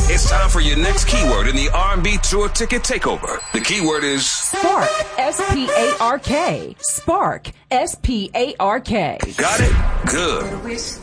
It's time for your next keyword in the R&B Tour Ticket Takeover. The keyword is Spark. S-P-A-R-K. Spark. S-P-A-R-K. Got it? Good.